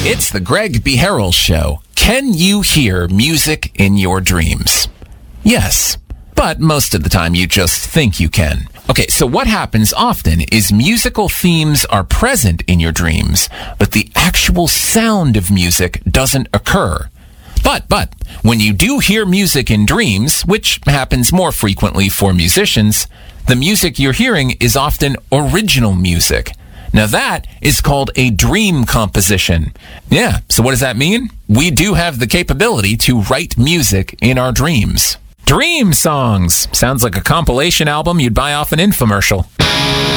It's the Greg B. Harrell Show. Can you hear music in your dreams? Yes, but most of the time you just think you can. Okay, so what happens often is musical themes are present in your dreams, but the actual sound of music doesn't occur. But, when you do hear music in dreams, which happens more frequently for musicians, the music you're hearing is often original music. Now that is called a dream composition. Yeah, so what does that mean? We do have the capability to write music in our dreams. Dream Songs. Sounds like a compilation album you'd buy off an infomercial.